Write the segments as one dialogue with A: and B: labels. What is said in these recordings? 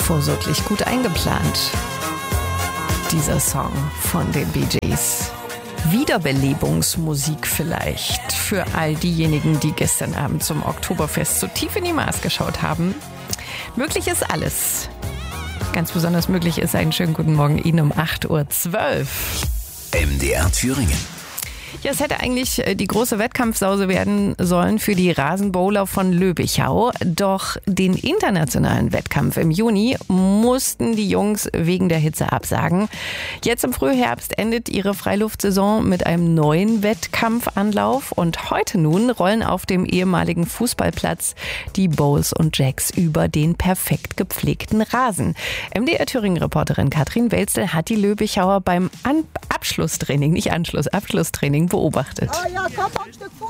A: vorsorglich gut eingeplant. Dieser Song von den Bee Gees. Wiederbelebungsmusik vielleicht für all diejenigen, die gestern Abend zum Oktoberfest so tief in die Maas geschaut haben. Möglich ist alles. Ganz besonders möglich ist einen schönen guten Morgen Ihnen um 8.12 Uhr.
B: MDR Thüringen.
A: Ja, es hätte eigentlich die große Wettkampfsause werden sollen für die Rasenbowler von Löbichau. Doch den internationalen Wettkampf im Juni mussten die Jungs wegen der Hitze absagen. Jetzt im Frühherbst endet ihre Freiluftsaison mit einem neuen Wettkampfanlauf. Und heute nun rollen auf dem ehemaligen Fußballplatz die Bowls und Jacks über den perfekt gepflegten Rasen. MDR Thüringen-Reporterin Katrin Welzel hat die Löbichauer beim Abschlusstraining, nicht Anschluss, Abschlusstraining beobachtet.
C: Ah ja, komm ein Stück vor.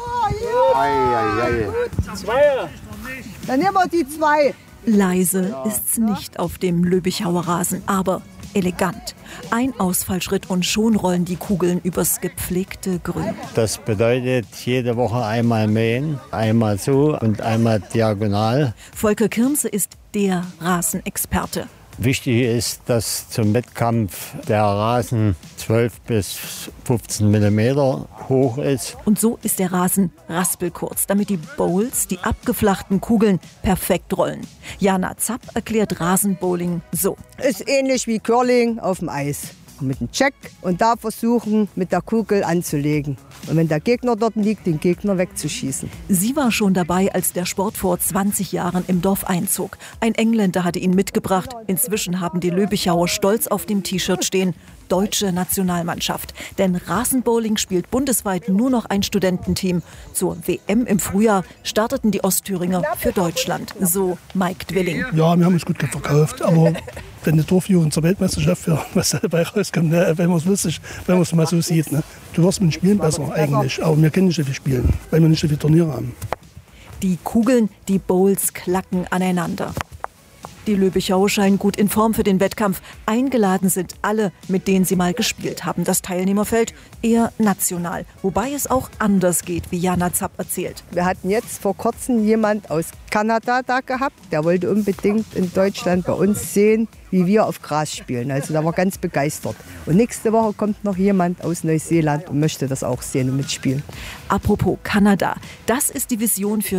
C: Ja.
D: Zweier.
C: Dann nehmen wir die 2.
E: Leise ist's nicht auf dem Löbichauer Rasen, aber elegant. Ein Ausfallschritt und schon rollen die Kugeln übers gepflegte Grün.
F: Das bedeutet jede Woche einmal mähen, einmal so und einmal diagonal.
E: Volker Kirmse ist der Rasenexperte.
F: Wichtig ist, dass zum Wettkampf der Rasen 12 bis 15 mm hoch ist.
E: Und so ist der Rasen raspelkurz, damit die Bowls, die abgeflachten Kugeln, perfekt rollen. Jana Zapp erklärt Rasenbowling so.
C: Ist ähnlich wie Curling auf dem Eis. Mit einem Check und da versuchen, mit der Kugel anzulegen. Und wenn der Gegner dort liegt, den Gegner wegzuschießen.
E: Sie war schon dabei, als der Sport vor 20 Jahren im Dorf einzog. Ein Engländer hatte ihn mitgebracht. Inzwischen haben die Löbichauer stolz auf dem T-Shirt stehen: Deutsche Nationalmannschaft. Denn Rasenbowling spielt bundesweit nur noch ein Studententeam. Zur WM im Frühjahr starteten die Ostthüringer für Deutschland. So Mike Dwilling.
G: Ja, wir haben uns gut verkauft, aber wenn die Dorfjugend zur Weltmeisterschaft für was dabei rauskommt, ne, wenn man es mal so sieht. Ne. Du wirst mit dem Spielen besser eigentlich, aber wir können nicht so viel spielen, weil wir nicht so viele Turniere haben.
E: Die Kugeln, die Bowls klacken aneinander. Die Löbichauer scheinen gut in Form für den Wettkampf. Eingeladen sind alle, mit denen sie mal gespielt haben. Das Teilnehmerfeld eher national, wobei es auch anders geht, wie Jana Zapp erzählt.
C: Wir hatten jetzt vor kurzem jemand aus Kanada da gehabt. Der wollte unbedingt in Deutschland bei uns sehen, wie wir auf Gras spielen. Also da war ganz begeistert. Und nächste Woche kommt noch jemand aus Neuseeland und möchte das auch sehen und mitspielen.
E: Apropos Kanada, das ist die Vision für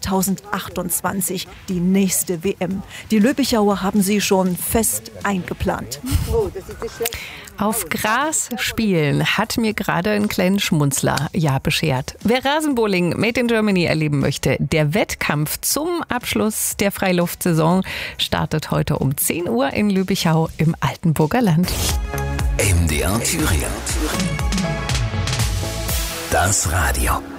E: 2028, die nächste WM. Die Löbichauer haben sie schon fest eingeplant.
A: Auf Gras spielen hat mir gerade einen kleinen Schmunzler beschert. Wer Rasenbowling Made in Germany erleben möchte, der Wettkampf zum Abschluss der Freiluftsaison startet heute um 10 Uhr in Löbichau im Altenburger Land.
B: MDR Thüringen. Das Radio.